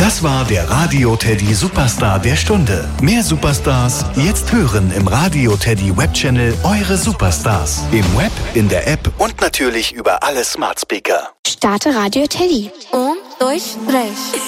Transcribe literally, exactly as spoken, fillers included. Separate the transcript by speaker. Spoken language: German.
Speaker 1: Das war der Radio Teddy Superstar der Stunde. Mehr Superstars jetzt hören im Radio Teddy Webchannel Eure Superstars. Im Web, in der App und natürlich über alle Smart Speaker.
Speaker 2: Starte Radio Teddy.
Speaker 3: Um, dois, três.